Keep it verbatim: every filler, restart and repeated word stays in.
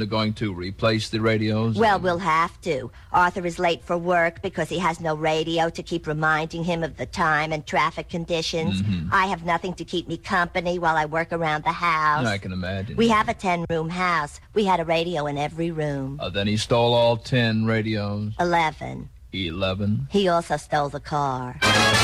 they're going to replace the radios? Well, we'll have to. Arthur is late for work because he has no radio to keep reminding him of the time and traffic conditions. Mm-hmm. I have nothing to keep me company while I work around the house. I can imagine. We have a ten-room house. We had a radio in every room. Uh, then he stole all ten radios. Eleven. Eleven. He also stole the car.